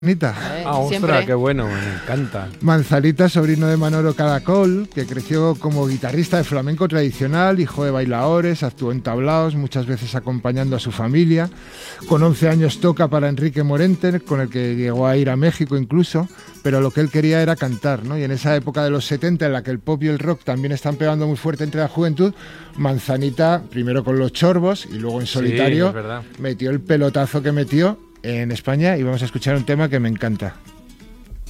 Manzanita. Ostras, qué bueno, me encanta. Manzanita, sobrino de Manolo Caracol, que creció como guitarrista de flamenco tradicional, hijo de bailadores, actuó en tablaos, muchas veces acompañando a su familia. Con 11 años toca para Enrique Morente, con el que llegó a ir a México incluso, pero lo que él quería era cantar, ¿no? Y en esa época de los 70, en la que el pop y el rock también están pegando muy fuerte entre la juventud, Manzanita, primero con Los Chorbos y luego en solitario, sí, es verdad, metió el pelotazo que metió en España, y vamos a escuchar un tema que me encanta.